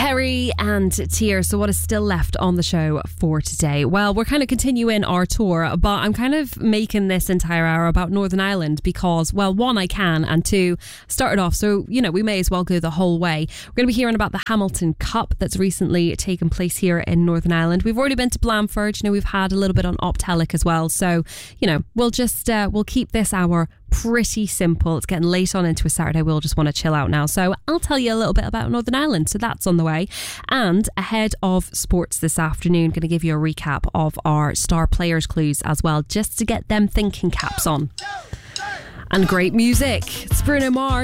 Perry and Tears. So what is still left on the show for today? Well, we're kind of continuing our tour, but I'm kind of making this entire hour about Northern Ireland because, well, one, I can, and two, started off, so, you know, we may as well go the whole way. We're going to be hearing about the Hamilton Cup that's recently taken place here in Northern Ireland. We've already been to Blanford, you know, we've had a little bit on Optelic as well. So, you know, we'll keep this hour pretty simple. It's getting late on into a Saturday. We'll just want to chill out now. So I'll tell you a little bit about Northern Ireland. So that's on the way. And ahead of sports this afternoon, going to give you a recap of our star players clues as well, just to get them thinking caps on. And great music. It's Bruno Mars.